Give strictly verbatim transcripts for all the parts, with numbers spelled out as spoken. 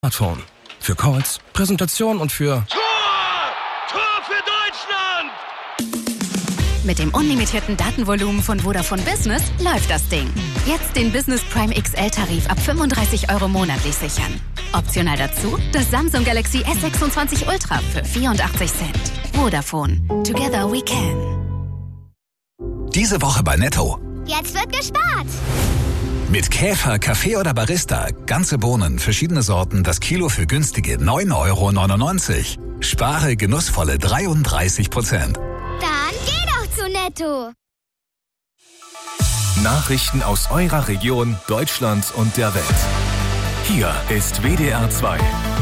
Smartphone. Für Calls, Präsentation und für Tor! Tor für Deutschland! Mit dem unlimitierten Datenvolumen von Vodafone Business läuft das Ding. Jetzt den Business Prime X L-Tarif ab fünfunddreißig Euro monatlich sichern. Optional dazu das Samsung Galaxy S sechsundzwanzig Ultra für vierundachtzig Cent. Vodafone. Together we can. Diese Woche bei Netto. Jetzt wird gespart. Mit Käfer, Kaffee oder Barista. Ganze Bohnen, verschiedene Sorten, das Kilo für günstige neun Euro neunundneunzig. Spare genussvolle dreiunddreißig Prozent. Dann geh doch zu Netto. Nachrichten aus eurer Region, Deutschland und der Welt. Hier ist W D R zwei.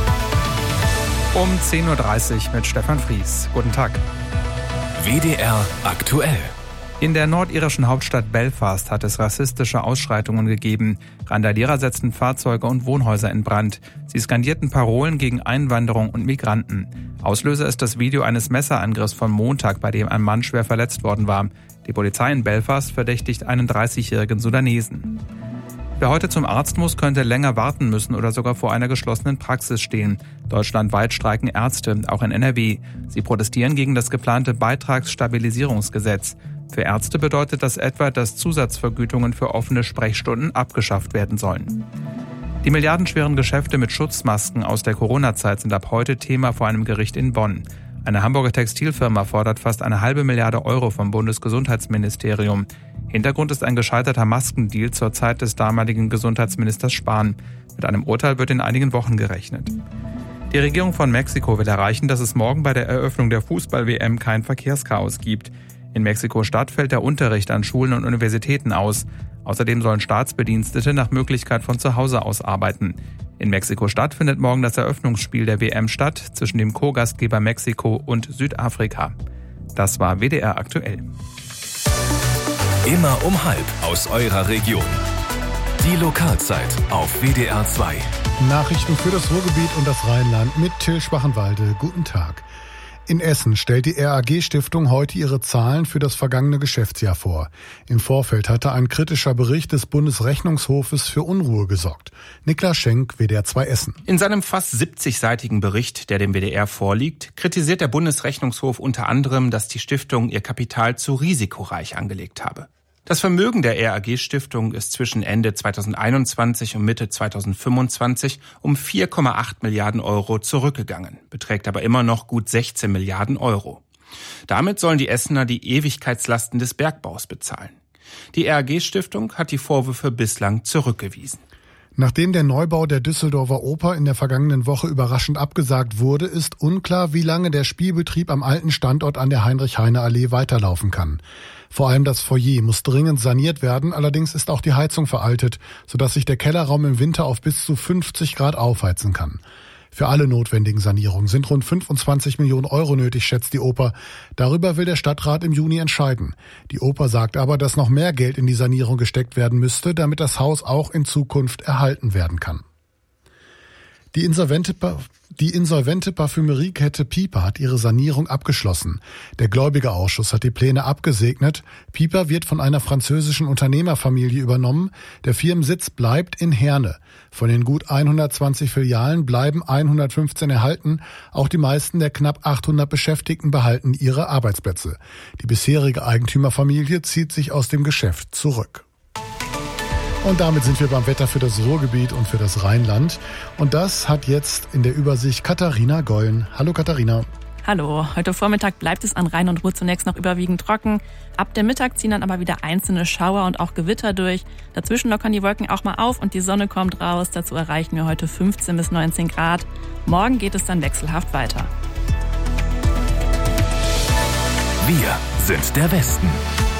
Um zehn Uhr dreißig mit Stefan Fries. Guten Tag. W D R aktuell. In der nordirischen Hauptstadt Belfast hat es rassistische Ausschreitungen gegeben. Randalierer setzten Fahrzeuge und Wohnhäuser in Brand. Sie skandierten Parolen gegen Einwanderung und Migranten. Auslöser ist das Video eines Messerangriffs von Montag, bei dem ein Mann schwer verletzt worden war. Die Polizei in Belfast verdächtigt einen dreißigjährigen Sudanesen. Wer heute zum Arzt muss, könnte länger warten müssen oder sogar vor einer geschlossenen Praxis stehen. Deutschlandweit streiken Ärzte, auch in N R W. Sie protestieren gegen das geplante Beitragsstabilisierungsgesetz. Für Ärzte bedeutet das etwa, dass Zusatzvergütungen für offene Sprechstunden abgeschafft werden sollen. Die milliardenschweren Geschäfte mit Schutzmasken aus der Corona-Zeit sind ab heute Thema vor einem Gericht in Bonn. Eine Hamburger Textilfirma fordert fast eine halbe Milliarde Euro vom Bundesgesundheitsministerium. Hintergrund ist ein gescheiterter Maskendeal zur Zeit des damaligen Gesundheitsministers Spahn. Mit einem Urteil wird in einigen Wochen gerechnet. Die Regierung von Mexiko will erreichen, dass es morgen bei der Eröffnung der Fußball-W M kein Verkehrschaos gibt. In Mexiko-Stadt fällt der Unterricht an Schulen und Universitäten aus. Außerdem sollen Staatsbedienstete nach Möglichkeit von zu Hause aus arbeiten. In Mexiko-Stadt findet morgen das Eröffnungsspiel der W M statt zwischen dem Co-Gastgeber Mexiko und Südafrika. Das war W D R aktuell. Immer um halb aus eurer Region. Die Lokalzeit auf W D R zwei. Nachrichten für das Ruhrgebiet und das Rheinland mit Till Schwachenwalde. Guten Tag. In Essen stellt die R A G-Stiftung heute ihre Zahlen für das vergangene Geschäftsjahr vor. Im Vorfeld hatte ein kritischer Bericht des Bundesrechnungshofes für Unruhe gesorgt. Niklas Schenk, W D R zwei Essen. In seinem fast siebzigseitigen Bericht, der dem W D R vorliegt, kritisiert der Bundesrechnungshof unter anderem, dass die Stiftung ihr Kapital zu risikoreich angelegt habe. Das Vermögen der R A G-Stiftung ist zwischen Ende zweitausendeinundzwanzig und Mitte zweitausendfünfundzwanzig um vier Komma acht Milliarden Euro zurückgegangen, beträgt aber immer noch gut sechzehn Milliarden Euro. Damit sollen die Essener die Ewigkeitslasten des Bergbaus bezahlen. Die R A G-Stiftung hat die Vorwürfe bislang zurückgewiesen. Nachdem der Neubau der Düsseldorfer Oper in der vergangenen Woche überraschend abgesagt wurde, ist unklar, wie lange der Spielbetrieb am alten Standort an der Heinrich-Heine-Allee weiterlaufen kann. Vor allem das Foyer muss dringend saniert werden, allerdings ist auch die Heizung veraltet, sodass sich der Kellerraum im Winter auf bis zu fünfzig Grad aufheizen kann. Für alle notwendigen Sanierungen sind rund fünfundzwanzig Millionen Euro nötig, schätzt die Oper. Darüber will der Stadtrat im Juni entscheiden. Die Oper sagt aber, dass noch mehr Geld in die Sanierung gesteckt werden müsste, damit das Haus auch in Zukunft erhalten werden kann. Die insolvente, die insolvente Parfümeriekette Piper hat ihre Sanierung abgeschlossen. Der Gläubigerausschuss hat die Pläne abgesegnet. Piper wird von einer französischen Unternehmerfamilie übernommen. Der Firmensitz bleibt in Herne. Von den gut hundertzwanzig Filialen bleiben hundertfünfzehn erhalten. Auch die meisten der knapp achthundert Beschäftigten behalten ihre Arbeitsplätze. Die bisherige Eigentümerfamilie zieht sich aus dem Geschäft zurück. Und damit sind wir beim Wetter für das Ruhrgebiet und für das Rheinland. Und das hat jetzt in der Übersicht Katharina Gollen. Hallo Katharina. Hallo, heute Vormittag bleibt es an Rhein und Ruhr zunächst noch überwiegend trocken. Ab dem Mittag ziehen dann aber wieder einzelne Schauer und auch Gewitter durch. Dazwischen lockern die Wolken auch mal auf und die Sonne kommt raus. Dazu erreichen wir heute fünfzehn bis neunzehn Grad. Morgen geht es dann wechselhaft weiter. Wir sind der Westen.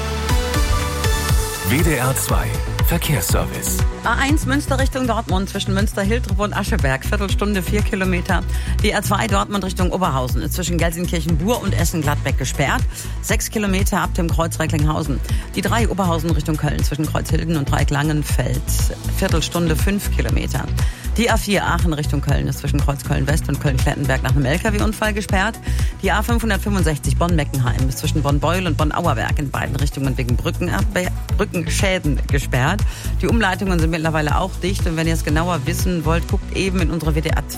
W D R zwei Verkehrsservice. A eins Münster Richtung Dortmund zwischen Münster-Hiltrop und Ascheberg. Viertelstunde, vier Kilometer. Die A zwei Dortmund Richtung Oberhausen ist zwischen Gelsenkirchen-Bur und Essen-Gladbeck gesperrt. Sechs Kilometer ab dem Kreuz Recklinghausen. Die drei Oberhausen Richtung Köln zwischen Kreuzhilden und Dreieck-Langenfeld. Viertelstunde, fünf Kilometer. Die A vier Aachen Richtung Köln ist zwischen Kreuz Köln-West und Köln-Klettenberg nach einem L K W-Unfall gesperrt. Die A fünfhundertfünfundsechzig Bonn-Meckenheim ist zwischen Bonn-Beul und Bonn-Auerberg in beiden Richtungen wegen Brückenabwehr, Brückenschäden gesperrt. Die Umleitungen sind mittlerweile auch dicht und wenn ihr es genauer wissen wollt, guckt eben in unsere W D R